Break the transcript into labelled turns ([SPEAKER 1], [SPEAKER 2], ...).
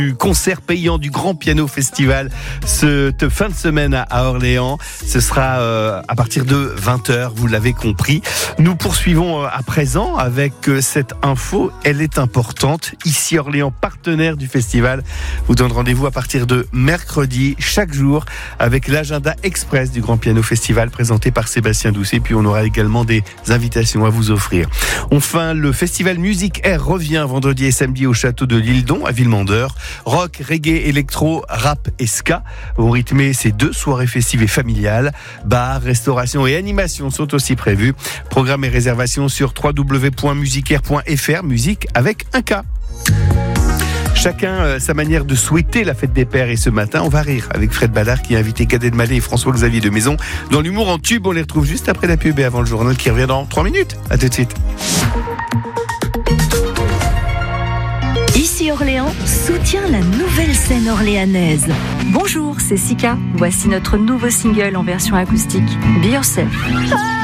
[SPEAKER 1] Du concert payant du Grand Piano Festival cette fin de semaine à Orléans. Ce sera à partir de 20h, vous l'avez compris. Nous poursuivons à présent avec cette info. Elle est importante. Ici Orléans, partenaire du festival, vous donne rendez-vous à partir de mercredi, chaque jour, avec l'agenda express du Grand Piano Festival présenté par Sébastien Doucet. Puis on aura également des invitations à vous offrir. Enfin, le festival Musique Air revient vendredi et samedi au château de l'Île-d'On à Villemandeur. Rock, reggae, électro, rap et ska vont rythmer ces 2 soirées festives et familiales. Bars, restauration et animation sont aussi prévus. Programme et réservation sur www.musicaire.fr, musique avec un K. Chacun sa manière de souhaiter la fête des pères, et ce matin on va rire avec Fred Ballard qui a invité Gad Elmaleh et François-Xavier de Maison dans l'humour en tube. On les retrouve juste après la pub et avant le journal qui revient dans 3 minutes. À tout de suite.
[SPEAKER 2] Ici Orléans soutient la nouvelle scène orléanaise. Bonjour, c'est Sika. Voici notre nouveau single en version acoustique, Be Yourself.